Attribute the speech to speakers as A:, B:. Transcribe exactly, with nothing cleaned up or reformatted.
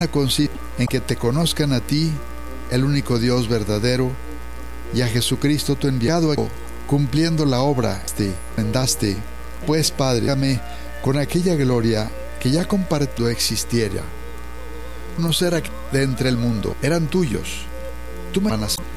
A: consiste en que te conozcan a ti, el único Dios verdadero, y a Jesucristo tu enviado, cumpliendo la obra que enmendaste. Pues, Padre, dame con aquella gloria que ya compartió existiera. Conocer de entre el mundo, eran tuyos. Tú me amas